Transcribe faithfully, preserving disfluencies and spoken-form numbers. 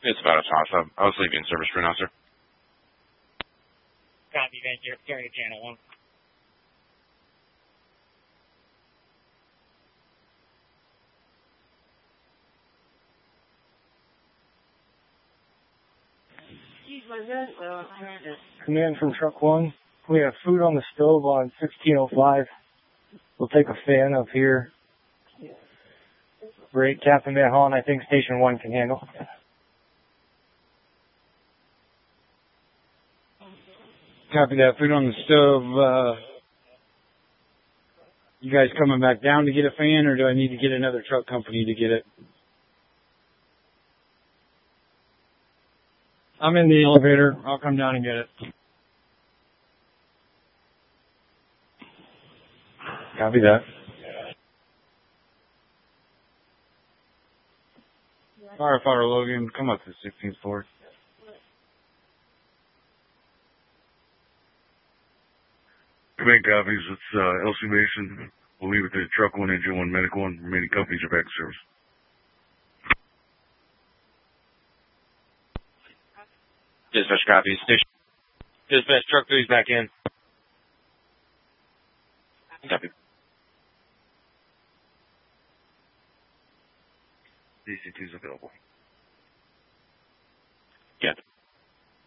It's about a toss-up. I was leaving service for now, sir. Copy, thank you. Carry to channel one. Command from truck one. We have food on the stove on sixteen oh five. We'll take a fan up here. Great, Captain Van Hollen, I think station one can handle. Copy that. Food on the stove. Uh, you guys coming back down to get a fan, or do I need to get another truck company to get it? I'm in the elevator. I'll come down and get it. Copy that. Firefighter Logan, come up to the sixteenth floor. Command copies. It's uh, L C Mason. We'll leave it to Truck one, Engine one, Medic one. Remaining companies are back to service. Dispatch copies. Station. Dispatch, truck three's back in. Copy. D C two's available.